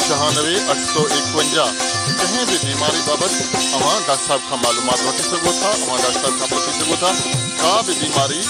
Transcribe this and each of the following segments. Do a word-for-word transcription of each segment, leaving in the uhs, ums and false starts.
छहानवे अठ सौ एकवंजाह कंहिं बि बीमारी बाबति अवां डॉक्टर साहब खां मालूमात वठी सघो था। अवां डॉक्टर साहब खां पुछी सघो था। का बि बीमारी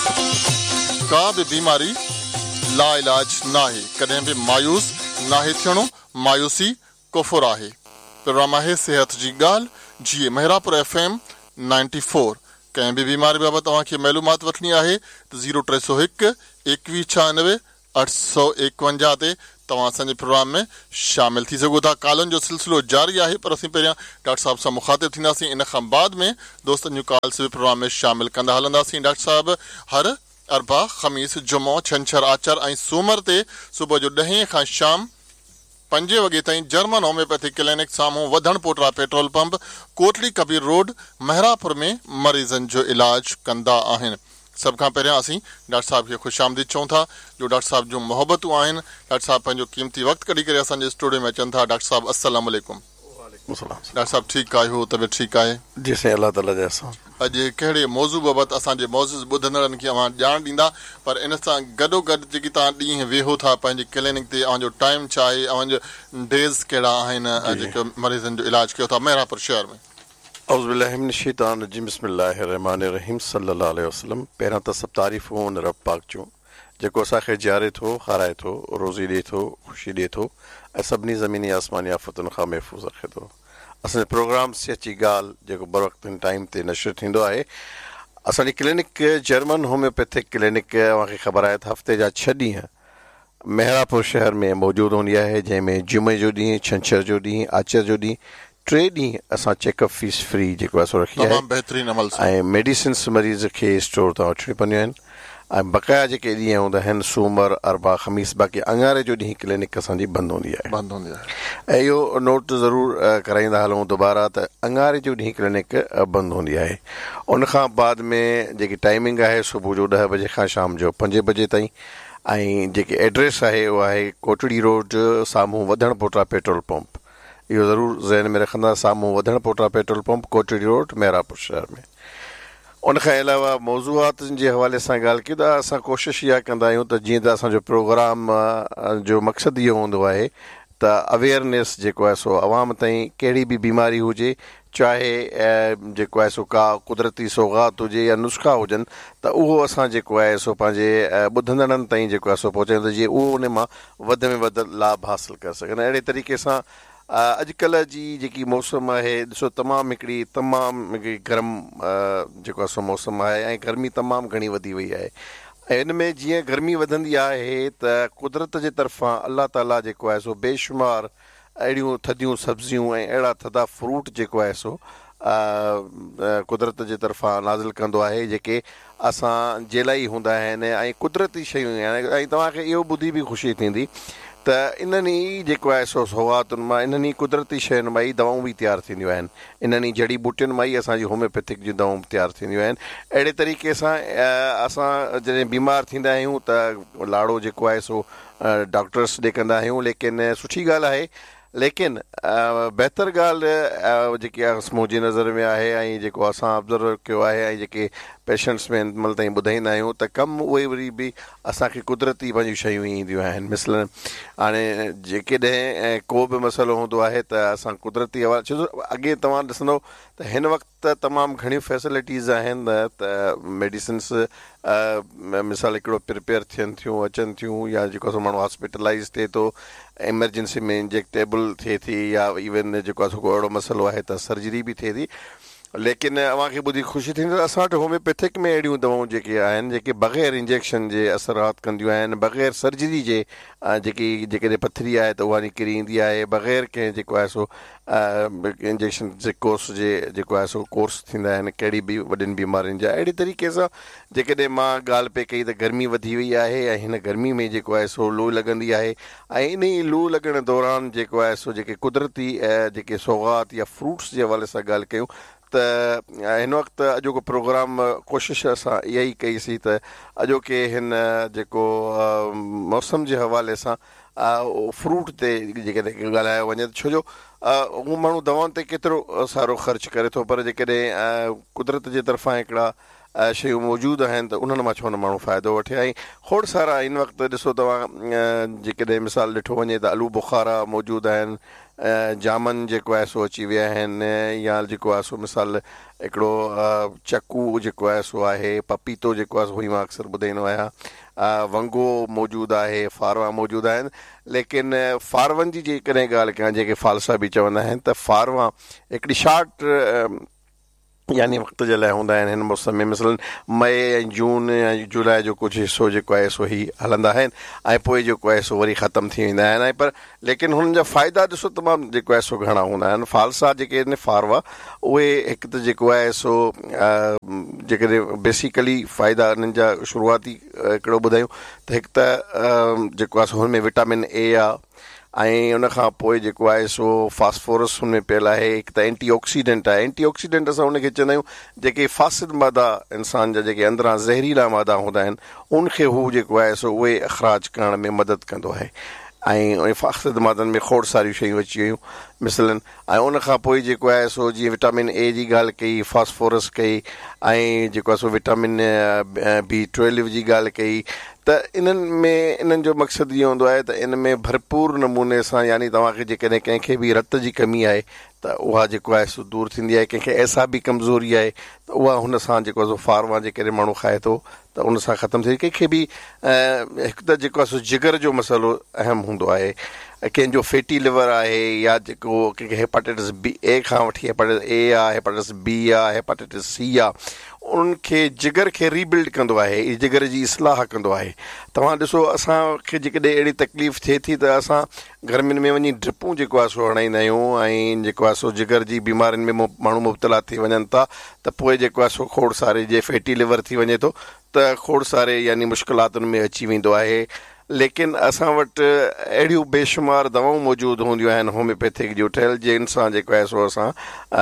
का बि बीमारी ला इलाज नाहे। कॾहिं बि मायूस नाहे थियणो। मायूसी कुफुर आहे। प्रोग्राम आहे सिहत जी ॻाल्हि। जी Mehrabpur F M ninety four. कंहिं बि बीमारी बाबति तव्हांखे मालूमात वठणी आहे त ज़ीरो टे सौ हिकु एकवीह छहानवे अठ सौ एकवंजाह ते तव्हां असांजे प्रोग्राम में शामिल थी सघो था। कॉलनि जो सिलसिलो जारी आहे, पर असीं पहिरियां डॉक्टर साहब सां मुखातिब थींदासीं। इन खां बाद में दोस्तनि जूं कॉल्स बि प्रोग्राम में शामिल कंदा हलंदासीं। डॉक्टर साहब हर अरबा ख़मीस जुमो छंछर आचर ऐं सूमर ते सुबुह जो ॾहें खां शाम पंजे वॻे ताईं जर्मन होम्योपैथिक क्लिनिक साम्हूं वधण पोटरा petrol pump Kotli Kabir road Mehrabpur में मरीज़नि जो इलाज कंदा आहिनि। सभ खां पहिरियां असीं डॉक्टर साहब खे ख़ुशि आमदीद चऊं था जो डॉक्टर साहब जूं मोहबतूं आहिनि। डॉक्टर साहब पंहिंजो क़ीमती वक़्तु कढी करे असांजे स्टूडियो में अचनि था। डॉक्टर साहब अस्सलाम वालेकुम। डॉक्टर साहब ठीकु आहियो? तबियत ठीकु आहे? जी साईं, अल्लाह ताला जा अहसान। अॼु कहिड़े मौज़ू बाबति असांजे मौज़ूज़ ॿुधंदड़नि खे अवां ॼाण ॾींदा, पर इन सां गॾोगॾु जेकी तव्हां ॾींहं वेहो था पंहिंजी क्लिनिक ते, अव्हांजो टाइम छा आहे, अव्हांजो डेज़ कहिड़ा आहिनि जेके मरीज़नि जो इलाज कयो था मेहरापुर शहर में? औज़ु बिल्लाहि मिनश शैतानिर रजीम बिस्मिल्लाहिर रहमानिर रहीम सल्लल्लाहु अलैहि वसल्लम। पहिरियां त सभु तारीफ़ूं उन रब पाक जूं जेको असांखे जियारे थो, खाराए थो, रोज़ी ॾिए थो, ख़ुशी ॾिए थो ऐं सभिनी ज़मीनी आसमानी आफ़तुनि खां महफ़ूज़ रखे थो। असांजो प्रोग्राम सिहत जी ॻाल्हि जेको बर वक़्तु टाइम ते नशर थींदो आहे। असांजी क्लिनिक जर्मन होम्योपैथिक क्लिनिक अव्हांखे ख़बर आहे त हफ़्ते जा छह ॾींहं मेहरापुर शहर में मौजूदु हूंदी आहे, जंहिंमें जुमे जो ॾींहुं, छंछर जो ॾींहुं, आचर जो ॾींहुं टे ॾींहं असां चेकअप फीस फ्री जेको आहे सो रखी आहे। बहितरीनु अमल सां ऐं मेडिसिन्स मरीज़ खे स्टोर तां वठणी पवंदियूं आहिनि। ऐं बक़ाया जेके ॾींहं हूंदा आहिनि सूमर अरबा ख़मीस, बाक़ी अंगारे जो ॾींहुं क्लिनिक असांजी बंदि हूंदी आहे। बंदि हूंदी आहे ऐं इहो नोट ज़रूरु कराईंदा हलूं दुबारा त अंगारे जो ॾींहुं क्लिनिक बंदि हूंदी आहे। उनखां बाद में जेकी टाइमिंग आहे सुबुह जो ॾह बजे खां शाम जो पंजे बजे ताईं। ऐं जेकी एड्रेस आहे उहा आहे कोटड़ी रोड साम्हूं वधण पोटरा पेट्रोल पंप। इहो ज़रूरु ज़हन में रखंदा, साम्हूं वधण पोटरा petrol pump Kotri road Mehrabpur शहर में। उनखां अलावा मौज़ूआतनि जे हवाले सां ॻाल्हि कयूं त असां कोशिशि इहा कंदा आहियूं त जीअं त असांजो प्रोग्राम जो मक़सदु इहो हूंदो आहे त अवेयरनेस जेको आहे सो अवाम ताईं कहिड़ी बि बीमारी हुजे, चाहे जेको आहे सो का कुदरती सौगात हुजे या नुस्ख़ा हुजनि, त उहो असां जेको आहे सो पंहिंजे ॿुधंदड़नि ताईं जेको आहे सो पहुचायूं त जीअं उहो उन मां वधि में वधि लाभ हासिलु करे सघनि। अहिड़े तरीक़े सां अॼुकल्ह जी जेकी मौसम आहे ॾिसो तमामु हिकिड़ी तमामु हिकिड़ी गरम जेको आहे सो मौसम आहे ऐं गर्मी तमामु घणी वधी वई आहे। ऐं इन में जीअं गर्मी वधंदी आहे त कुदरत जे तरफ़ां अलाह ताला जेको आहे सो बेशुमार अहिड़ियूं थधियूं सब्जियूं ऐं अहिड़ा थधा फ्रूट जेको आहे सो कुदरत जे तरफ़ां नाज़िल कंदो आहे, जेके असां जे लाइ हूंदा आहिनि ऐं कुदरती शयूं आहिनि। ऐं तव्हांखे इहो ॿुधी बि ख़ुशी थींदी त इन्हनि ई जेको आहे सो सौगातुनि मां, इन्हनि ई कुदरती शयुनि मां ई दवाऊं बि तयारु थींदियूं आहिनि। इन्हनि ई जड़ी बूटियुनि मां ई असांजी होम्योपैथिक जूं दवाऊं तयारु थींदियूं आहिनि। अहिड़े तरीक़े सां असां जॾहिं बीमार थींदा आहियूं त लाड़ो जेको आहे सो डॉक्टर्स ॾे कंदा आहियूं, लेकिन सुठी ॻाल्हि आहे। लेकिन बहितर ॻाल्हि जेकी आहे मुंहिंजी नज़र में आहे ऐं जेको असां ऑब्ज़र्व कयो आहे ऐं जेके पेशेंट्स में महिल ताईं ॿुधाईंदा आहियूं त कमु उहे वरी बि असांखे कुदरती पंहिंजियूं शयूं ईंदियूं आहिनि। मिसल हाणे जेकॾहिं को बि मसइलो हूंदो आहे त असां कुदरती हवा, छो जो अॻे तव्हां ॾिसंदो त हिन वक़्तु तमामु घणियूं फैसिलिटीज़ आहिनि त मेडिसिन्स मिसाल हिकिड़ो प्रिपेयर थियनि थियूं, अचनि थियूं, या जेको आहे माण्हू हॉस्पिटलाइज़ थिए थो, एमरजेंसी में इंजेक्टेबल थिए थी, या इवन जेको आहे को अहिड़ो मसइलो आहे त सर्जरी बि थिए थी। लेकिन अव्हांखे ॿुधी ख़ुशी थींदी त असां वटि होम्योपैथिक में अहिड़ियूं दवाऊं जेके आहिनि जेके बग़ैर इंजेक्शन जे असरात कंदियूं आहिनि, बग़ैर सर्जरी जे जेकी जेकॾहिं पथरी आहे त उहा निकिरी ईंदी आहे, बग़ैर कंहिं जेको आहे सो इंजेक्शन जे कोर्स जे जेको आहे सो कोर्स थींदा आहिनि कहिड़ी बि वॾियुनि बीमारियुनि जा। अहिड़ी तरीक़े सां जेकॾहिं मां ॻाल्हि पे कई त गर्मी वधी वई आहे ऐं हिन गर्मी में जेको आहे सो लू लॻंदी आहे, ऐं इन ई लू लॻण दौरान जेको आहे सो जेके कुदरती जेके सौगात या फ्रूट्स जे हवाले सां ॻाल्हि कयूं त हिन वक़्तु अॼोको प्रोग्राम कोशिशि असां इहा ई कईसीं त अॼोके हिन जेको मौसम जे हवाले सां फ्रूट ते जेकॾहिं ॻाल्हायो वञे, छो जो हू माण्हू दवाउनि ते केतिरो सारो ख़र्चु करे थो, पर जेकॾहिं कुदरत जे तरफ़ां हिकिड़ा शयूं मौजूदु आहिनि त उन्हनि मां छो न माण्हू फ़ाइदो वठे। ऐं खोड़ सारा हिन वक़्तु ॾिसो तव्हां जेकॾहिं मिसाल ॾिठो वञे त आलू बुखारा मौजूदु आहिनि, जामन जेको आहे सो अची विया आहिनि, या जेको आहे सो मिसाल हिकिड़ो चकू जेको आहे सो आहे, पपीतो जेको आहे सो मां अक्सर ॿुधाईंदो आहियां, वंगो मौजूदु आहे, फारवा मौजूदु आहिनि। लेकिन फारवनि जी जेकॾहिं ॻाल्हि कयां, जेके फालसा बि चवंदा आहिनि, त फारवा हिकिड़ी शार्ट यानी वक़्त जे लाइ हूंदा आहिनि। हिन मौसम में मिसलन मई ऐं जून ऐं जुलाई जो कुझु हिसो जेको आहे सो ही हलंदा आहिनि ऐं पोइ जेको आहे सो वरी ख़तमु थी वेंदा आहिनि। ऐं पर लेकिन हुननि जा फ़ाइदा ॾिसो तमामु जेको आहे सो घणा हूंदा आहिनि। फालसा जेके आहिनि फारवा, उहे हिकु त जेको आहे सो जेकॾहिं बेसिकली फ़ाइदा हिननि जा शुरूआती हिकिड़ो ॿुधायूं त हिकु त जेको आहे सो हुन में विटामिन ए आहे, ऐं उन खां पोइ जेको आहे सो फास्फोरस हुन में पियल आहे। हिकु त एंटी ऑक्सीडेंट आहे। एंटी ऑक्सीडेंट असां उनखे चवंदा आहियूं जेके फासिद मादा इंसान जा जेके अंदरां ज़हरीला मादा हूंदा आहिनि उनखे हू जेको आहे सो उहे अख़राज करण में मदद कंदो आहे। ऐं उन फासिद मादनि में खोड़ सारियूं शयूं अची वियूं मिसलनि। ऐं उन खां पोइ जेको आहे सो जीअं विटामिन ए जी ॻाल्हि कई, फास्फोरस कई, ऐं जेको आहे सो विटामिन बी ट्वेल्व जी ॻाल्हि कई, त इन्हनि में इन्हनि जो मक़सदु इहो हूंदो आहे त इन में भरपूर नमूने सां, यानी तव्हांखे जेकॾहिं कंहिंखे बि रत जी कमी आहे त उहा जेको आहे सो दूरि थींदी आहे, कंहिंखे ऐसा बि कमज़ोरी आहे त उहा हुन सां जेको आहे सो फारवा जेकॾहिं माण्हू खाए थो त उन सां ख़तमु थिए। कंहिंखे बि हिकु त जेको आहे सो जिगर जो मसइलो अहम हूंदो आहे, कंहिंजो फैटी लिवर आहे, या जेको कंहिंखे हेपाटाइटिस बी ए खां वठी हेपाटाइटिस ए आहे, हेपाटाइटिस बी आहे, हेपाटाइटिस सी आहे, उनखे जिगर खे रीबिल्ड कंदो आहे, जिगर जी इस्लाह कंदो आहे। तव्हां ॾिसो असांखे जेकॾहिं अहिड़ी तकलीफ़ थिए थी त असां गर्मियुनि में वञी ड्रिपूं जेको आहे सो हणाईंदा आहियूं, ऐं जेको आहे सो जिगर जी बीमारियुनि में माण्हू मुब्तला थी वञनि था, त पोइ जेको आहे सो खोड़ सारे जे फैटी लिवर थी वञे थो त खोड़ सारे यानी मुश्किलातुनि में अची वेंदो आहे। लेकिन असां वटि अहिड़ियूं बेशुमार दवाऊं मौजूदु हूंदियूं आहिनि होम्योपैथिक जूं ठहियल, जिन सां जेको आहे सो असां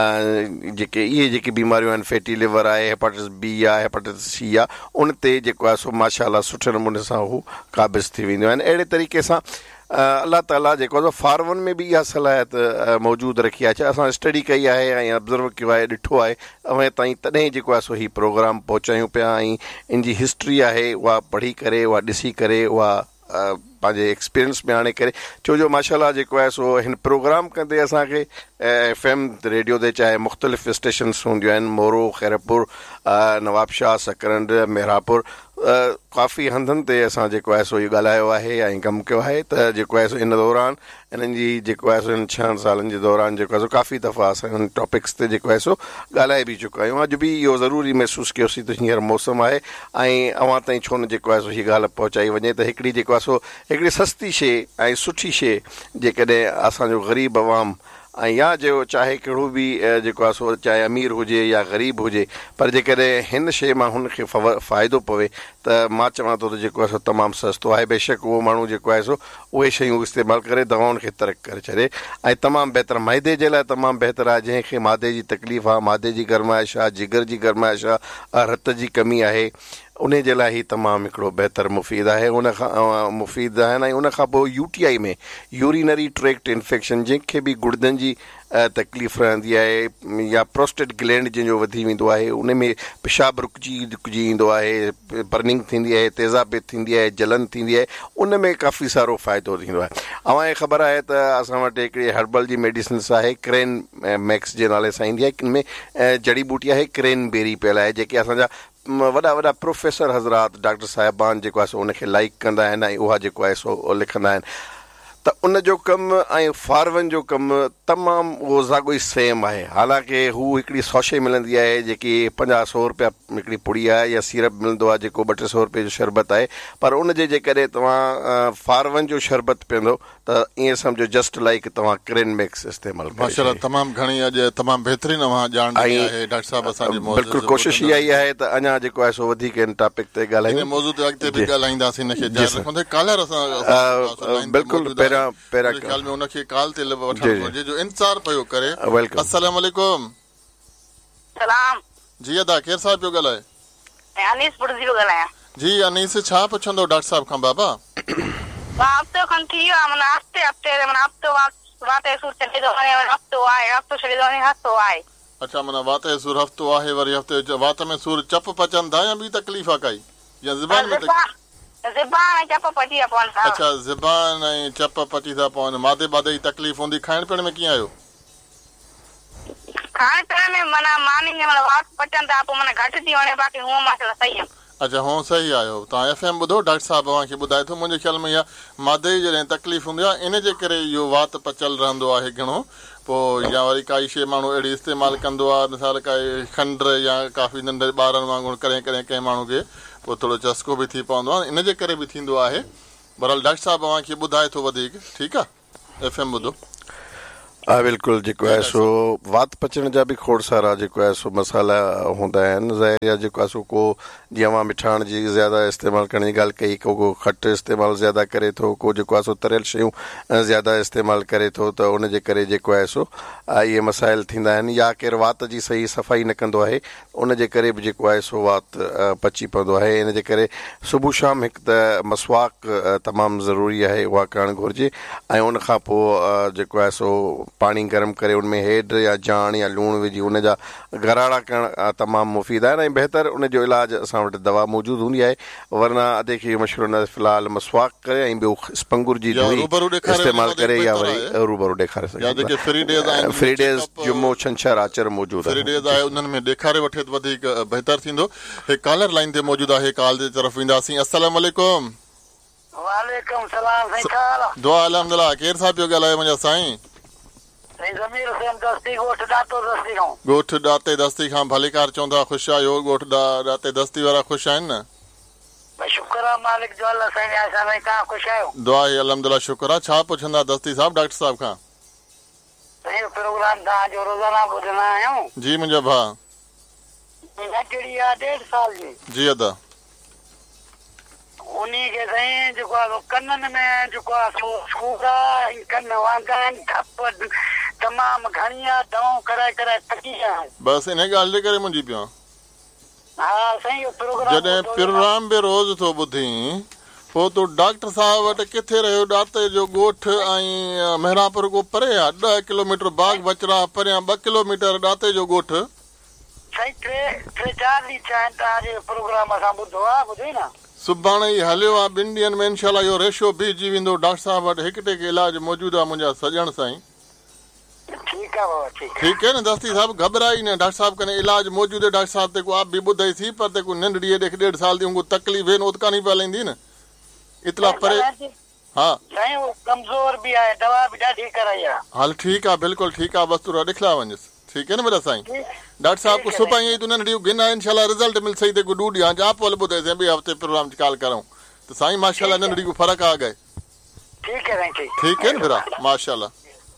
जेके इहे जेके बीमारियूं आहिनि, फैटी लिवर आहे, हेपाटाइटिस बी आहे, हेपाटाइटिस सी आहे, उन ते जेको आहे सो माशाअल्लाह सुठे नमूने सां हू क़ाबिज़ थी वेंदियूं आहिनि। अहिड़े तरीक़े सां अलाह ताला जेको आहे फारवनि में बि इहा सलाहियत मौजूदु रखी आहे। छा असां स्टडी कई आहे ऐं ऑब्ज़र्व कयो आहे, ॾिठो आहे, ऐं ताईं तॾहिं जेको आहे सो हीउ प्रोग्राम पहुचायूं पिया, ऐं इन जी हिस्ट्री आहे उहा पढ़ी करे, उहा ॾिसी करे, उहा पंहिंजे एक्सपीरियंस में आणे करे, छो जो माशाअल्लाह जेको आहे सो हिन प्रोग्राम कंदे असांखे एफ एम रेडियो ते चाहे मुख़्तलिफ़ स्टेशन्स हूंदियूं आहिनि, मोरो, खैरपुर, नवाबशाह, सकरंड, मेहरापुर, काफ़ी हंधनि ते असां जेको आहे सो इहो ॻाल्हायो आहे ऐं कमु कयो आहे। त जेको आहे सो इन दौरान इन्हनि जी जेको आहे सो इन छहनि सालनि जे दौरान जेको आहे सो काफ़ी दफ़ा असां हिन टॉपिक्स ते जेको आहे सो ॻाल्हाए बि चुका आहियूं। अॼु बि इहो ज़रूरी महसूसु कयोसीं त हींअर मौसमु आहे ऐं अव्हां ताईं छो न जेको आहे सो हीअ ॻाल्हि पहुचाई वञे त हिकिड़ी जेको आहे सो हिकिड़ी सस्ती शइ ऐं सुठी शइ जेकॾहिं असांजो ग़रीब अवाम ऐं या जो चाहे कहिड़ो बि जेको आहे सो चाहे अमीर हुजे या ग़रीब हुजे, पर जेकॾहिं हिन शइ मां हुनखे फ़ाइदो पवे त मां चवां थो त जेको आहे सो तमामु सस्तो आहे। बेशक उहो माण्हू जेको आहे सो उहे शयूं इस्तेमालु करे दवाउनि खे तर्क करे छॾे, ऐं तमामु बहितर माइदे जे लाइ तमामु बहितर आहे। जंहिंखे मादे जी तकलीफ़ आहे, मादे जी गरमाइश आहे, जिगर जी गरमाइश आहे, रत जी कमी आहे, उन जे लाइ ही तमामु हिकिड़ो बहितर मुफ़ीद आहे। उन खां मुफ़ीद आहिनि ऐं उन खां पोइ यू टी आई में यूरिनरी ट्रैक्ट इन्फेक्शन, जंहिंखे बि गुर्दनि जी तकलीफ़ रहंदी आहे या प्रोस्टेट ग्लैंड जंहिंजो वधी वेंदो आहे, उन में पेशाब रुकिजी रुकिजी ईंदो आहे, बर्निंग थींदी आहे, तेज़ाब थींदी आहे, जलन थींदी आहे, उन में काफ़ी सारो फ़ाइदो थींदो आहे। अव्हांखे ख़बर आहे त असां वटि हिकिड़ी हर्बल जी मेडिसिन्स आहे, क्रेन मैक्स जे नाले सां ईंदी आहे, किन में जड़ी बूटी आहे, क्रेन बेरी पियल आहे, जेके असांजा वॾा वॾा प्रोफेसर हज़रात डॉक्टर साहिबान जेको आहे सो उनखे लाइक कंदा आहिनि ऐं उहा जेको आहे सो लिखंदा आहिनि। त उन जो कमु ऐं फारवन जो कमु तमामु उहो ज़ागोई सेम आहे। हालांकि हू हिकिड़ी सौशे मिलंदी आहे जेकी पंजाह सौ रुपया हिकिड़ी पुड़ी आहे, या सीरप मिलंदो आहे जेको ॿ टे सौ रुपए जो शरबत आहे, पर उन जे जेकॾहिं तव्हां फारवन जो शरबत पीअंदो त ईअं सम्झो जस्ट लाइक तव्हां क्रेन मैक्स इस्तेमालु कयो। माशाअल्लाह, तमामु घणी अॼु तमामु बहितरीन ॼाण आहे डॉक्टर साहब असांजे। बिल्कुलु कोशिशि इहा ई आहे त अञा जेको आहे सो वधीक इन टॉपिक ते ॻाल्हायूं, मौज़ूअ ते अॻिते बि ॻाल्हाईंदासीं। हिनखे जारी रखंदे कालर असां बिल्कुलु पहिरियां पहिरियां ख्याल में उनखे काल ते वठण घुरिजे जो इंतज़ार पियो करे। अस्सलाम वालेकुम। सलाम जी अदा, केरु साहब पियो ॻाल्हाए? अनीस पुरजी पियो ॻाल्हायां। जी अनीस, छा पुछंदो डॉक्टर साहब खां बाबा? हफ़्तो खनि थी वियो आहे, माना हफ़्ते हफ़्ते माना हफ़्तो वाटे सूर चले थो वञे, हफ़्तो आहे, हफ़्तो छॾे थो वञे, हफ़्तो आहे। अच्छा माना वात जो सूर हफ़्तो आहे वरी हफ़्ते वात में सूर चप पचनि था या ॿी तकलीफ़ आहे काई या ज़ुबान में ज़ुबान चप पची पवनि था। अच्छा ज़ुबान ऐं चप पची था पवनि मादे बादे जी तकलीफ़ हूंदी खाइण पीअण में कीअं आहियो खाइण पीअण में माना मानी माना वात पचनि था पोइ माना घटि थी वणे बाक़ी हूअं मां सही आहे। अच्छा हूअं सही आहियो तव्हां एफ एम ॿुधो डॉक्टर साहिबु तव्हांखे ॿुधाए थो मुंहिंजे ख़्याल में इहा मादे जी जॾहिं तकलीफ़ हूंदी आहे इन जे करे इहो वात पचल रहंदो आहे घणो पोइ या वरी काई शइ माण्हू अहिड़ी इस्तेमालु कंदो आहे मिसाल काई खंड या काफ़ी नंढे ॿारनि वांगुरु कॾहिं कॾहिं कंहिं माण्हू खे पोइ थोरो चस्को बि थी पवंदो आहे इन जे करे बि थींदो आहे बहरहाल डॉक्टर साहिबु तव्हांखे ॿुधाए थो वधीक ठीकु आहे एफ एम ॿुधो हा बिल्कुलु जेको आहे सो वात पचण जा बि खोड़ सारा जेको आहे सो मसाला हूंदा आहिनि ज़ाहिर आहे जेको आहे सो को जीअं मां मिठाण जी ज़्यादा इस्तेमालु करण जी ॻाल्हि कई को को खटि इस्तेमालु ज़्यादा करे थो को जेको आहे सो तरियल शयूं ज़्यादा इस्तेमालु करे थो त उन जे करे जेको आहे सो इहे मसाइल थींदा आहिनि या केरु वात जी सही सफ़ाई न कंदो आहे उन जे करे बि जेको आहे सो वात पची पवंदो आहे इन जे करे सुबुह शाम हिकु त मसवाक तमामु ज़रूरी आहे उहा करणु घुरिजे ऐं उन खां पोइ जेको आहे सो पाणी गरम करे उनमें हेड या जाण या लूणु विझी उन जा गराड़ा करणु तमामु मुफ़ीद आहिनि ऐं बहितर उन जो इलाजु असां वटि दवा मौजूदु हूंदी आहे वरना अधे खे मशहूरु न फ़िलहालु मसवाक करे ऐं ॿियो स्पंगुर जी धुई इस्तेमालु करे या वरी रूबरू ॾेखारे सघे फ्री डेज़ जुमो छंछरु आचर मौजूदु आहे उन्हनि में ॾेखारे वठे त वधीक बहितर थींदो हिकु कॉलर लाइन ते मौजूदु आहे कॉल जे तरफ़ वेंदासीं अस्सलाम वालेकुम वालेकुम सलाम साईं छा हाल आहे दुआ अल्हम्दुलिल्लाह केरु साहिब पियो ॻाल्हाए मुंहिंजा साईं ज़मीर हुसैन दस्ती ॻोठ ॾातो दस्ती खां ॻोठ ॾाते दस्ती खां भलीकार चवंदा ख़ुशि आहियो ॻोठ ॾाते दस्ती वारा ख़ुशि आहिनि न भाई शुक्र आहे मालिक जो अल्लाह साईं असां साईं तव्हां ख़ुशि आहियो दुआ आहे अल्हम्दुलिल्लाह शुक्र आहे छा पुछंदा दस्ती साहिबु डॉक्टर साहिब खां साईं प्रोग्राम तव्हांजो रोज़ाना ॿुधंदा आहियूं जी मुंहिंजो भाउ नंढड़ी आहे ॾेढ साल जी जी अदा उन्ही खे साईं जेको आहे कननि में जेको आहे सूर आहे कन वांदा आहिनि धप तमामु घणी आहे दवाऊं कराए कराए थकी विया आहियूं बसि इन ॻाल्हि जे करे मुंहिंजी पियो हा साईं प्रोग्राम जॾहिं प्रोग्राम बि रोज़ थो ॿुधी पोइ तूं डॉक्टर साहिब वटि किथे रहियो ॾाते जो ॻोठ ऐं मेहरापुर को परे आहे ॾह किलोमीटर बाग बचरा परियां ॿ किलोमीटर ॾाते जो ॻोठ साईं टे टे चारि ॾींहं थिया आहिनि तव्हांजे प्रोग्राम असां ॿुधो आहे ॿुधो न सुभाणे ई हलियो आहे ॿिनि ॾींहंनि में इनशाला इहो रेशो बीहजी वेंदो डॉक्टर साहिब वटि हिकु टेक इलाजु मौजूदु आहे मुंहिंजा सॼण साईं ठीकु आहे बाबा ठीकु ठीकु आहे न दस्ती साहिबु घबराई न डॉक्टर साहिब कने इलाजु मौजूदु आहे डॉक्टर साहिब ते को आप बि ॿुधाई थी पर ते को नंढड़ी ॾेख ॾेढ साल जी उंगु तकलीफ़ आहिनि उतकां ई पिया लेंदी न इतला परे हा साईं उहो कमज़ोर बि आहे दवा बि ॾाढी कराई आहे हल ठीकु आहे बिल्कुलु ठीकु आहे बसि तूं ॾिखला वञसि ठीकु आहे न बेटा साईं डॉक्टर साहिब को सुभाणे तूं नंढड़ी गिना इनशाला रिज़ल्ट मिल सही ते को ॾूढ ॾियां जा पोइ ॿुधाए ॿिए हफ़्ते प्रोग्राम कॉल करूं तो साईं माशाल्लाह नंढड़ी को फ़र्क़ु आ गए ठीक है ठीक ठीक है न फिर माशाल्लाह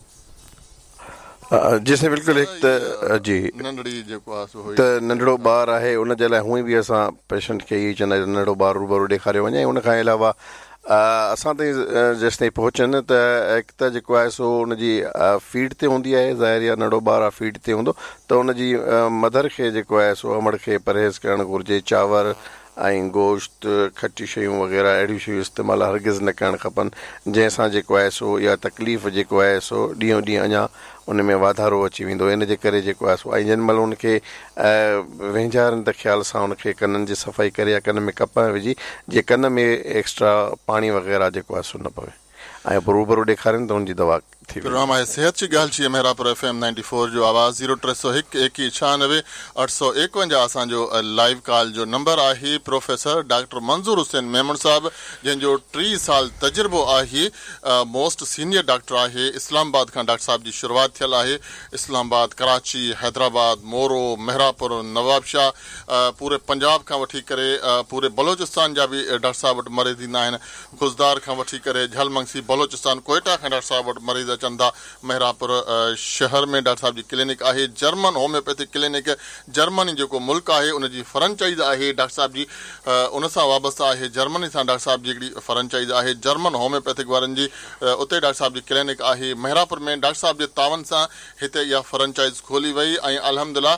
जैसे बिल्कुल एक त जी नंढड़ी जेको आहे सो त नंढड़ो ॿार आहे उन जे लाइ हूअं बि असां पेशेंट खे इहो चवंदा आहियूं नंढड़ो ॿारु रूबरू ॾेखारियो वञे उन खां अलावा असां ताईं जेसि ताईं पहुचनि त हिकु त जेको आहे सो उनजी फीड ते हूंदी आहे ज़ाहिर आहे नंढड़ो ॿारु आहे फीड ते हूंदो त उनजी मदर खे जेको आहे सो अमड़ खे परहेज़ करणु घुरिजे चांवर ऐं गोश्त खटी शयूं वग़ैरह अहिड़ियूं शयूं इस्तेमालु हरगिज़ न करणु खपनि जंहिंसां जेको आहे सो इहा तकलीफ़ जेको आहे सो ॾींहों ॾींहुं अञा उन में वाधारो अची वेंदो इन जे करे जेको आहे सो ऐं जंहिं महिल उनखे वेंझारनि त ख़्याल सां उनखे कननि जी सफ़ाई करे या कन में कप विझी जीअं कन में एक्स्ट्रा पाणी वग़ैरह जेको आहे सो न पवे ऐं रूबरू ॾेखारनि त उनजी दवा थी प्रोग्राम आहे सिहत जी ॻाल्हि जी Mehrabpur F M ninety four जो आवाज़ ज़ीरो टे सौ हिकु एकवीह छहानवे अठ सौ एकवंजाह असांजो लाइव कॉल जो नंबर आहे प्रोफेसर डॉक्टर मंज़ूर हुसैन मेमन साहिबु जंहिंजो टीह साल तजुर्बो आहे मोस्ट सीनियर डॉक्टर आहे इस्लामाबाद खां डॉक्टर साहिब जी शुरूआति थियल आहे इस्लामाबाद कराची हैदराबाद मोरो मेहरापुर नवाबशाह पूरे पंजाब खां वठी करे पूरे बलोचिस्तान जा बि डॉक्टर साहिब वटि मरीज़ ईंदा आहिनि खुज़दार खां वठी करे झलमंगसी बलोचिस्तान कोयटा खां डॉक्टर साहिब वटि मरीज़ अचनि था मेहरापुर शहर में डॉक्टर साहिब जी क्लिनिक आहे जर्मन होम्योपैथिक क्लिनिक जर्मनी जेको मुल्क आहे उनजी फ्रेंचाइज़ आहे डॉक्टर साहिब जी उन सां वाबस्ता आहे जर्मनी सां डॉक्टर साहिब जी हिकिड़ी फ्रेंचाइज़ आहे जर्मन होम्योपैथिक वारनि जी उते डॉक्टर साहिब जी क्लिनिक आहे मेहरापुर में डॉक्टर साहिब जे तावन सां हिते इहा फ्रेंचाइज़ खोली वई ऐं अल्हम्दुलिल्लाह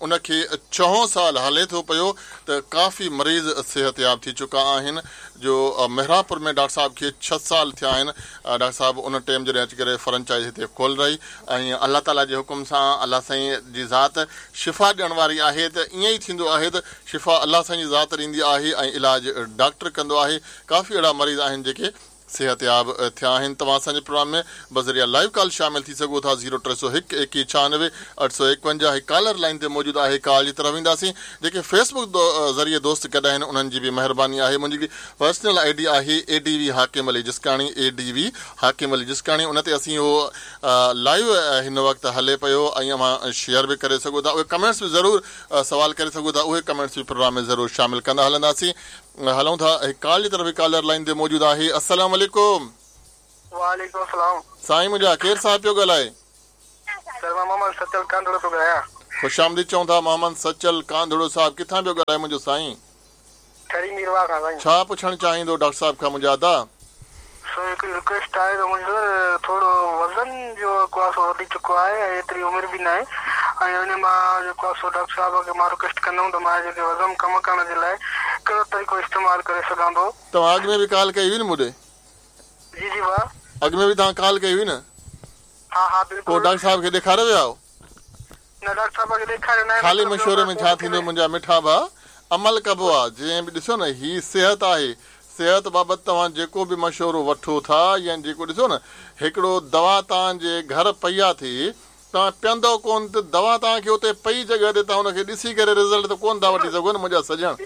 उनखे चों साल हले थो पियो त काफ़ी मरीज़ सिहतयाब थी चुका आहिनि जो मेहरापुर में डॉक्टर साहब खे छह साल थिया आहिनि डॉक्टर साहब उन टाइम जॾहिं अची करे फ्रेंचाइज़ हिते खोल रही ऐं अल्लाह ताला जे हुकुम सां अल्लाह साईं जी ज़ात शिफ़ा ॾियण वारी आहे त ईअं ई थींदो आहे त शिफ़ा अल्लाह साईं जी ज़ात ॾींदी आहे ऐं इलाज डॉक्टर कंदो आहे काफ़ी अहिड़ा मरीज़ आहिनि जेके सिहतयाब थिया आहिनि तव्हां असांजे प्रोग्राम में बज़रिया लाइव कॉल शामिल थी सघो था ज़ीरो टे सौ हिकु एकवीह छहानवे अठ सौ एकवंजाह हिकु कॉलर लाइन ते मौजूदु आहे कॉल जी तरफ़ ईंदासीं जेके फेसबुक ज़रिए दोस्त कढा आहिनि उन्हनि जी बि महिरबानी आहे मुंहिंजी पर्सनल आई डी आहे ए डी वी हाकिम अली जिसकाणी ए डी वी हाकिम अली जिसकाणी उन ते असीं उहो लाइव हिन वक़्तु हले पियो ऐं अवां शेयर बि करे सघो था उहे कमेंट्स बि ज़रूरु सवाल करे सघो था उहे कमेंट्स बि प्रोग्राम में ज़रूरु शामिल कंदा हलंदासीं हलूं था कॉल जी तरफ़ कॉलर लाइन ते मौजूदु आहे अस्सलाम वालेकुम वालेकुम सलाम साईं मुंहिंजा केरु साहिब पियो ॻाल्हाए सर मां मोहम्मद सचल कांधड़ो पियो ॻाल्हायां ख़ुशि आमदीद चऊं था मोहम्मद सचल कांधड़ो साहिब किथां पियो ॻाल्हाए मुंहिंजो साईं खरी मीरवा खां साईं छा पुछणु चाहींदो डॉक्टर साहिब खां मुंहिंजा अदा सो हिकु रिक्वेस्ट आहे त मुंहिंजो थोरो वज़न जो जेको आहे सो वधी चुको आहे ऐं एतिरी उमिरि बि न आहे ऐं उन मां जेको आहे सो डॉक्टर साहिब खे मां रिक्वेस्ट कंदुमि त मां जेके वज़न कम करण जे लाइ कहिड़ो तरीक़ो इस्तेमालु करे सघां थो तव्हां अॻु में बि कॉल कई हुई न मूंखे जी जी वाह अॻु में बि तव्हां कॉल कई हुई न हा हा पोइ बिल्कुलु डॉक्टर साहिब खे ॾेखारे विया आहियो न डॉक्टर साहिब खे ॾेखारियो न ख़ाली मशवरे में छा थींदो मुंहिंजा मिठा भाउ अमल कबो आहे जीअं बि ॾिसो न ही सिहत आहे सिहत बाबति तव्हां जेको बि मशवरो वठो था या जेको ॾिसो न हिकिड़ो दवा तव्हांजे घर पई आहे थी तव्हां पीअंदव कोन त दवा तव्हांखे उते पई जॻह ते तव्हां हुनखे ॾिसी करे रिज़ल्ट त कोन था वठी सघो न मुंहिंजा सॼण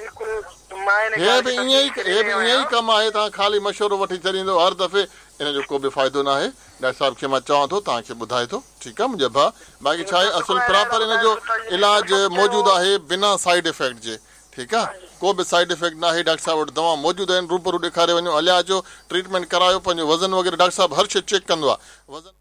हे बि ईअं ई हे बि ईअं ई कमु आहे तव्हां ख़ाली मशवरो वठी छॾींदो हर दफ़े इन जो को बि फ़ाइदो न आहे डॉक्टर साहिब खे मां चवां थो तव्हांखे ॿुधाए थो ठीकु आहे मुंहिंजा भाउ बाक़ी छा आहे असुल प्रॉपर इन जो इलाजु मौजूदु आहे बिना साइड इफेक्ट जे ठीकु आहे को बि साइड इफेक्ट न आहे डॉक्टर साहिब वटि दवा मौजूदु आहिनि रूबरू ॾेखारे वञो हलिया अचो ट्रीटमेंट करायो पंहिंजो वज़न वग़ैरह डॉक्टर साहिब हर शइ चेक कंदो आहे वज़न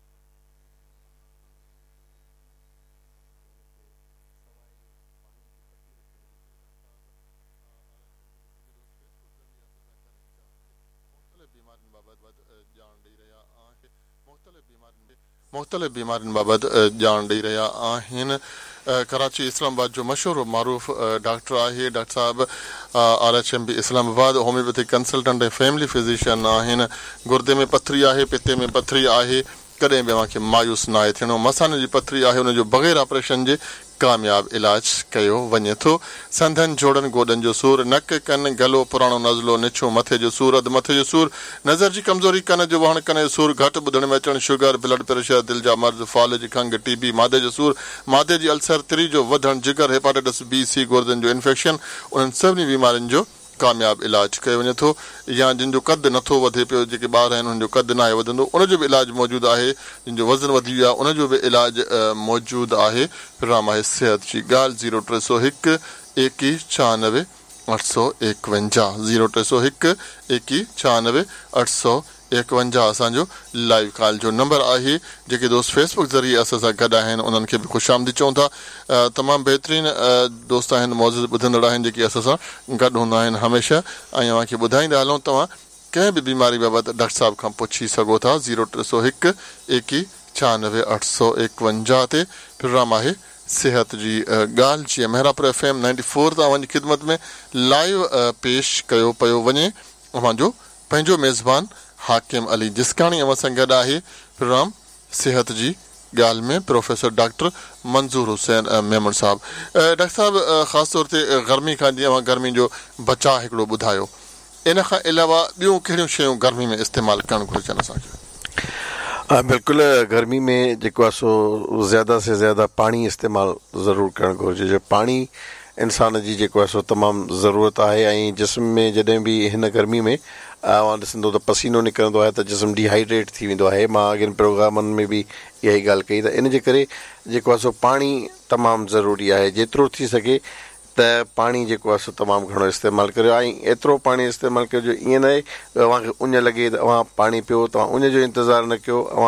मुख़्तलिफ़ बीमारियुनि बाबति ॼाण ॾेई रहिया आहिनि कराची इस्लामाबाद जो मशहूरु मारूफ़ डॉक्टर आहे डॉक्टर साहिब R H M B Islamabad homeopathic consultant ऐं फैमिली फिज़िशियन आहिनि गुर्दे में पथरी आहे पिते में पथरी आहे कॾहिं बि अव्हांखे मायूस न आहे थियणो मसाने जी पथरी आहे हुनजो बग़ैर ऑपरेशन जे कामयाब इलाज कयो वञे थो संधनि जोड़नि गोॾनि जो सूरु नक कन गलो पुराणो नज़लो निछो मथे जो सूरु अधु मथे जो सूरु नज़र जी कमज़ोरी कन जो वहण कन जो सूरु घटि ॿुधण में अचणु शुगर ब्लड प्रेशर दिलि जा मर्ज़ फाल जी खंघि टीबी मादे जो सूरु मादे जी अल्सर त्री जो वधणु जिगर हेपाटाइटिस बी सी गुर्दनि जो इन्फेक्शन उन्हनि सभिनी बीमारियुनि जो कामयाब इलाज कयो वञे थो या जिन जो कदु नथो वधे पियो जेके ॿार आहिनि उन्हनि जो कदु न आहे वधंदो उनजो बि इलाजु मौजूदु आहे जिन जो वज़न वधी वियो आहे उनजो बि इलाजु मौजूदु आहे प्रोग्राम आहे सिहत जी ॻाल्हि ज़ीरो टे सौ हिकु एकवीह छहानवे अठ सौ एकवंजाह ज़ीरो टे सौ हिकु एकवीह छहानवे अठ सौ एकवंजाह असांजो लाइव कॉल जो नंबर आहे जेके दोस्त फेसबुक ज़रिए असां सां गॾु आहिनि उन्हनि खे बि ख़ुशि आमदी चऊं था तमामु बहितरीनु दोस्त आहिनि मौजूदु ॿुधंदड़ आहिनि जेके असां सां गॾु हूंदा आहिनि हमेशह ऐं अव्हांखे ॿुधाईंदा हलूं तव्हां कंहिं बि बीमारी बाबति डॉक्टर साहिब खां पुछी सघो था ज़ीरो टे सौ हिकु एकवीह छहानवे अठ सौ एकवंजाह ते प्रोग्राम आहे सिहत जी ॻाल्हि जीअं Mehrabpur F M ninety four तव्हांजी ख़िदमत में लाइव पेश कयो पियो वञे अव्हांजो पंहिंजो मेज़बान हाकिम अली जिसकाणी अवां सां गॾु आहे प्रोग्राम सिहत जी ॻाल्हि में प्रोफेसर डॉक्टर मंज़ूर हुसैन मेमन साहब डॉक्टर साहब ख़ासि तौर ते गर्मी खां जीअं अवां गर्मी जो बचाव हिकिड़ो ॿुधायो इन खां अलावा ॿियूं कहिड़ियूं शयूं गर्मी में इस्तेमालु करणु घुरिजनि असांखे हा बिल्कुलु गर्मी में जेको आहे सो ज़्यादा से ज़्यादा पाणी इस्तेमालु ज़रूरु करणु घुरिजे जो पाणी इंसान जी जेको आहे सो तमामु ज़रूरत आहे ऐं जिस्म में जॾहिं बि हिन गर्मी में अवां ॾिसंदो त पसीनो निकिरंदो आहे त जिस्म डिहाइड्रेट थी वेंदो आहे मां अॻिनि प्रोग्रामनि में बि इहा ई ॻाल्हि कई त इन जे करे जेको आहे सो पाणी तमामु ज़रूरी आहे जेतिरो थी सघे त पाणी जेको आहे सो तमामु घणो इस्तेमालु करियो ऐं एतिरो पाणी इस्तेमालु कयो जो ईअं न आहे अव्हांखे उञ लॻे त अव्हां पाणी पियो तव्हां उञ जो इंतज़ारु न कयो अव्हां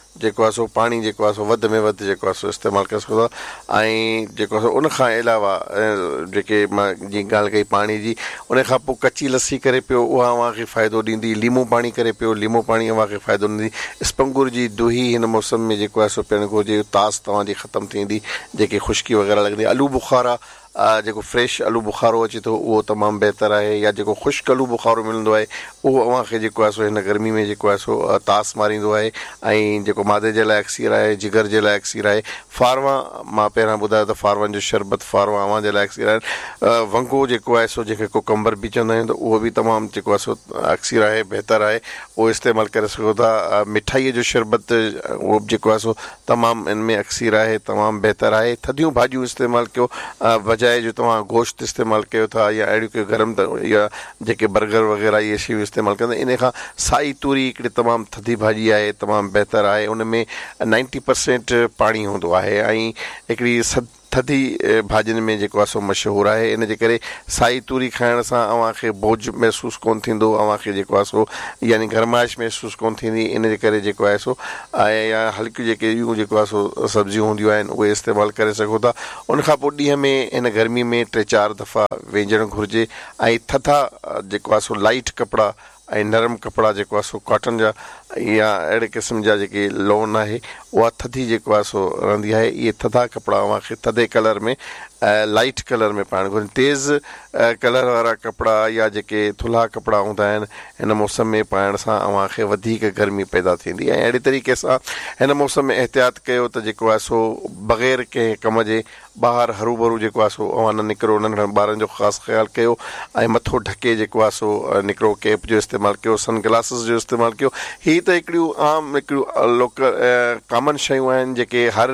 जेको आहे सो पाणी जेको आहे सो वधि में वधि जेको आहे सो इस्तेमालु करे सघो था ऐं जेको आहे सो उनखां अलावा जेके मां जीअं ॻाल्हि कई पाणी जी उन खां पोइ कची लस्सी करे पियो उहा अव्हांखे फ़ाइदो ॾींदी लीमो पाणी करे पियो लीमो पाणी अव्हांखे फ़ाइदो ॾींदी स्पंगुर जी दुही हिन मौसम में जेको आहे सो पीअणु घुरिजे तास तव्हांजी ख़तमु थींदी जेके ख़ुश्की वग़ैरह लॻंदी आलू बुखारा जेको फ्रेश आलू बुखारो अचे थो उहो तमामु बहितरु आहे या जेको ख़ुश्क आलू बुखारो मिलंदो आहे उहो अव्हांखे जेको आहे सो हिन गर्मी में जेको आहे सो तास मारींदो आहे ऐं जेको मादे जे लाइ अक्सीर आहे जिगर जे लाइ अक्सीर आहे फारवा मां पहिरां ॿुधायो त फारवनि जो शरबत फारवा अव्हां जे लाइ अक्सीर आहिनि वंगो जेको आहे सो जंहिंखे कुकम्बर बि चवंदा आहियूं त उहो बि तमामु जेको आहे सो अक्सीर आहे बहितरु आहे उहो इस्तेमालु करे सघो था मिठाईअ जो शरबत उहो बि जेको आहे सो तमामु इन में अक्सीर आहे तमामु बहितरु आहे थधियूं भाॼियूं इस्तेमालु कयो बजाए जो तव्हां गोश्त इस्तेमालु कयो था या अहिड़ियूं के गरम या जेके बर्गर वग़ैरह इहे शयूं इस्तेमालु कंदा इन खां साई तूरी हिकिड़ी तमामु थधी भाॼी आहे तमामु बहितरु आहे उन में नाइंटी परसेंट पाणी हूंदो आहे ऐं हिकिड़ी स थधी भाॼियुनि में जेको आहे सो मशहूरु आहे इन जे करे साई तूरी खाइण सां अव्हांखे बोझ महसूसु कोन थींदो अव्हांखे जेको आहे सो यानी गरमाइश महसूसु कोन थींदी इन जे करे जेको आहे सो ऐं या हल्कियूं जेके इहो जेको आहे सो सब्जियूं हूंदियूं आहिनि उहे इस्तेमालु करे सघो था उनखां पोइ ॾींहं में हिन गर्मी में टे चारि दफ़ा वेझणु घुरिजे ऐं थधा जेको आहे सो लाइट कपिड़ा ऐं नरम कपिड़ा जेको आहे सो कॉटन जा या अहिड़े क़िस्म जा जेके लोन आहे उहा थधी जेको आहे सो रहंदी आहे इहे थधा कपिड़ा अव्हांखे थधे कलर में लाइट कलर में पाइणु घुरिजनि तेज़ कलर वारा कपिड़ा या जेके थुल्हा कपिड़ा हूंदा आहिनि हिन मौसम में पाइण सां अव्हांखे वधीक गर्मी पैदा थींदी ऐं अहिड़े तरीक़े सां हिन मौसम में एहतियात कयो त जेको आहे सो बग़ैर कंहिं कम जे ॿाहिरि हरू भरू जेको आहे सो अव्हां न निकिरो नंढड़नि ॿारनि जो ख़ासि ख़्यालु कयो ऐं मथो ढके जेको आहे सो निकिरो कैप जो इस्तेमालु कयो सन ग्लासिस जो इस्तेमालु कयो हीअ त हिकिड़ियूं आम हिकिड़ियूं लोकल कॉमन शयूं आहिनि जेके हर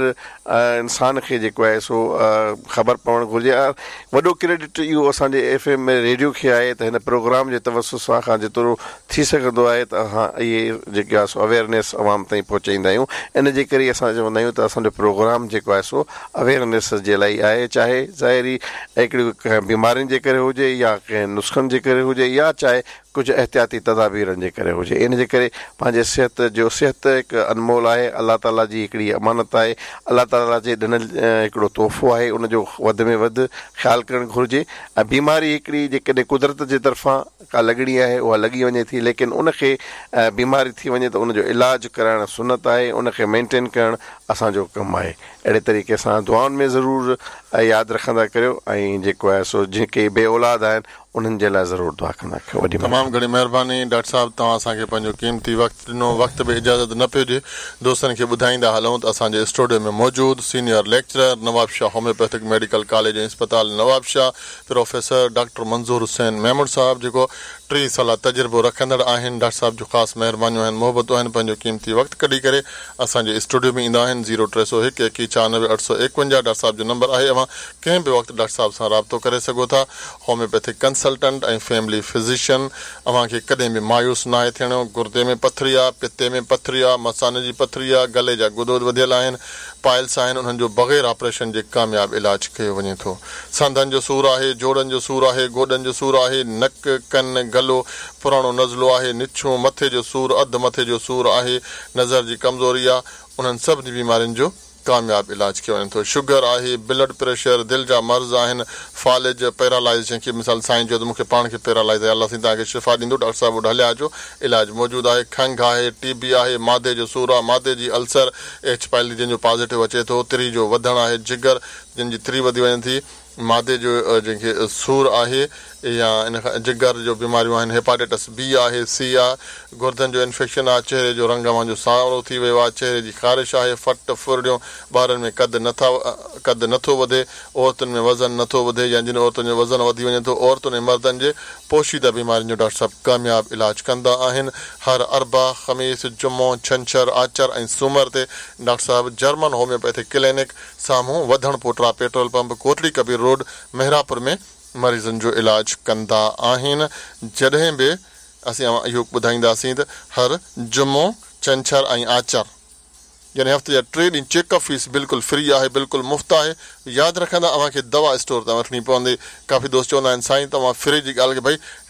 इंसान खे जेको आहे सो ख़बर पवणु घुरिजे वॾो क्रेडिट इहो असांजे एफ एम रेडियो खे आहे त हिन प्रोग्राम जे तवसुस खां जेतिरो थी सघंदो आहे त असां इहे जेके आहे सो अवेयरनेस अवाम ताईं पहुचाईंदा आहियूं इन जे करे असां चवंदा आहियूं त असांजो प्रोग्राम जेको आहे सो अवेयरनेस जे लाइ आहे चाहे ज़ाहिरी हिकिड़ियूं कंहिं बीमारियुनि जे करे हुजे या कंहिं नुस्ख़नि जे करे हुजे या चाहे कुझु एहतियाती तदाबीरनि जे करे हुजे इन जे करे पंहिंजे सिहत जो सिहत हिकु अनमोल आहे अलाह ताला जी हिकिड़ी अमानत आहे अलाह ताला जे ॾिनल हिकिड़ो तोहफ़ो आहे उनजो वधि में वधि ख़्यालु करणु घुरिजे ऐं बीमारी हिकिड़ी जेकॾहिं कुदरत जे तरफ़ां का लॻणी आहे उहा लॻी वञे थी लेकिन उनखे बीमारी थी वञे त उनजो इलाजु कराइणु सुनत आहे उनखे मेंटेन करणु असांजो कमु आहे अहिड़े तरीक़े सां दुआउनि में ज़रूरु यादि रखंदा करियो ऐं जेको आहे सो जेके बे औलाद आहिनि उन्हनि जे लाइ ज़रूरु दुआ कंदा कयो वॾी तमामु घणी महिरबानी डॉक्टर साहिबु तव्हां असांखे पंहिंजो क़ीमती वक़्तु ॾिनो वक़्त बि इजाज़त न पियो ॾिए दोस्तनि खे ॿुधाईंदा हलूं त असांजे स्टूडियो में मौजूदु senior lecturer Nawab Shah homeopathic medical college ऐं इस्पताल नवाब शाह प्रोफेसर डॉक्टर मंज़ूर हुसैन महमूद साहिबु जेको टीह साल तजुर्बो रखंदड़ आहिनि डॉक्टर साहिब जो ख़ासि महिरबानियूं आहिनि मोहबतूं आहिनि पंहिंजो क़ीमती वक़्तु कढी करे असांजे स्टूडियो में ईंदा आहिनि ज़ीरो टे सौ हिकु एकवीह छहानवे अठ सौ एकवंजाह डॉक्टर साहिब जो नंबर आहे अवां कंहिं बि वक़्तु डॉक्टर साहिब सां राब्तो करे सघो था होम्योपैथिक कंसल्टेंट ऐं फैमिली फिज़िशियन अव्हांखे कॾहिं बि मायूस न आहे थियणो गुर्दे में पथरी आहे पिते में पथरी आहे मसाने जी पथरी आहे गले जा गुदोद वधियल आहिनि पाइल्स आहिनि उन्हनि जो बग़ैर ऑपरेशन जे कामयाब इलाज कयो वञे थो सांधनि जो सूरु आहे जोड़नि जो सूरु आहे गोॾनि जो सूरु आहे नक कन गलो पुराणो नज़लो आहे निछूं मथे जो सूरु अधु मथे जो सूरु आहे नज़र जी कमज़ोरी आहे उन्हनि सभिनी बीमारियुनि जो कामयाब इलाज कयो वञे थो शुगर आहे ब्लड प्रेशर दिलि जा मर्ज़ आहिनि फालिज पैरालाइज़ जंहिंखे मिसाल साईं जो त मूंखे पाण खे पैरालाइज़ आहे अलाह साईं तव्हांखे शिफ़ा ॾींदो डॉक्टर साहिबु वटि हलिया अचो इलाजु मौजूदु आहे खंघि आहे टीबी आहे मादे जो सूरु आहे मादे जी अल्सर एच पाइली जंहिंजो पॉज़िटिव अचे थो त्री जो वधणु आहे जिगर जंहिंजी त्री वधी वञे थी मादे जो जंहिंखे सूरु आहे या इन खां जिगर जो बीमारियूं आहिनि हेपाटाइटिस बी आहे सी आहे गुर्दनि जो इंफेक्शन आहे चहिरे जो रंग मुंहिंजो सावरो थी वियो आहे चहिरे जी ख़ारिश आहे फट फुरड़ियूं ॿारनि में कद नथा कद नथो वधे औरतुनि में वज़न नथो वधे या जिन औरतुनि जो वज़न वधी वञे थो औरतुनि ऐं मर्दनि जे पोशीदा बीमारियुनि जो डॉक्टर साहिबु कामयाब इलाज कंदा आहिनि हर अरबा ख़मीस जुमो छंछरु आचर ऐं सूमर ते डॉक्टर साहिबु जर्मन होम्योपैथिक क्लिनिक साम्हूं वधण पोटरा petrol pump Kotli Kabir road Mehrabpur में मरीज़नि जो इलाजु कंदा आहिनि जॾहिं बि असीं इहो ॿुधाईंदासीं त हर जुमो छंछरु ऐं आचर यानी हफ़्ते जा टे ॾींहं चेकअप फीस बिल्कुलु फ्री आहे बिल्कुलु मुफ़्त आहे यादि रखंदा अव्हांखे दवा स्टोर तां वठणी पवंदी काफ़ी दोस्त चवंदा आहिनि साईं तव्हां फ्री जी ॻाल्हि खे भई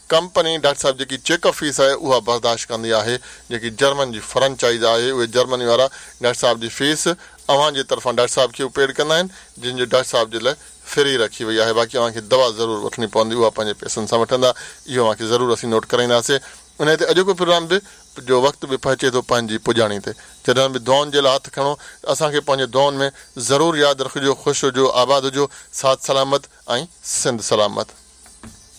कंपनी डॉक्टर साहिब जेकी चेकअप फीस आहे उहा बर्दाश्त कंदी आहे। जेकी जर्मन जी फ्रेंचाइज़ आहे उहे जर्मनी वारा डॉक्टर साहिब जी फीस अव्हां जे तरफ़ां डॉक्टर साहिब खे पेड कंदा आहिनि, जिन जो डॉक्टर साहिब जे लाइ फ्री रखी वई आहे। बाक़ी अव्हांखे दवा ज़रूरु वठणी पवंदी, उहा पंहिंजे पैसनि सां वठंदा। इहो अव्हांखे ज़रूरु असीं नोट कराईंदासीं। उन ते अॼोको प्रोग्राम बि जो वक़्तु बि पहुचे थो पंहिंजी पुॼाणी ते। जॾहिं बि दुआउनि जे लाइ हथु खणो, असांखे पंहिंजे दुआउनि में ज़रूरु यादि रखिजो। ख़ुशि हुजो, आबाद हुजो, साथ सलामत ऐं सिंध सलामत।